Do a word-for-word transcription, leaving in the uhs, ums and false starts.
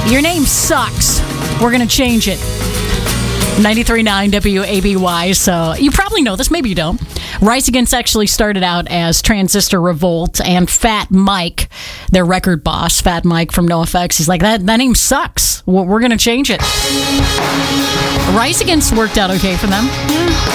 Your name sucks. We're going to change it. ninety-three point nine W A B Y. So you probably know this. Maybe you don't. Rise Against actually started out as Transistor Revolt, and Fat Mike, their record boss, Fat Mike from NoFX, he's like, that, that name sucks. We're going to change it. Rise Against worked out okay for them.